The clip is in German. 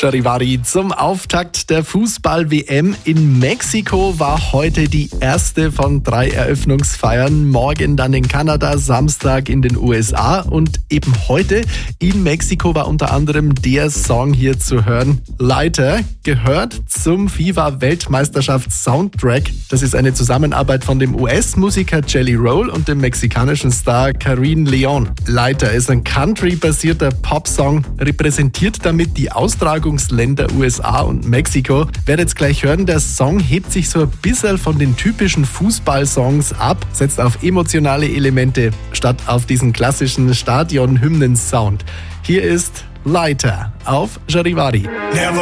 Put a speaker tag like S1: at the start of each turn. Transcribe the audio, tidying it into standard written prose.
S1: Charivari, zum Auftakt der Fußball-WM in Mexiko war heute die erste von 3 Eröffnungsfeiern. Morgen dann in Kanada, Samstag in den USA und eben heute in Mexiko war unter anderem der Song hier zu hören. Lighter gehört zum FIFA-Weltmeisterschafts-Soundtrack. Das ist eine Zusammenarbeit von dem US-Musiker Jelly Roll und dem mexikanischen Star Karin Leon. Lighter ist ein Country-basierter Popsong, repräsentiert damit die Austragungsländer USA und Mexiko. Werdet jetzt gleich hören, der Song hebt sich so ein bisschen von den typischen Fußballsongs ab, setzt auf emotionale Elemente statt auf diesen klassischen Stadion-Hymnen-Sound. Hier ist Lighter auf Charivari.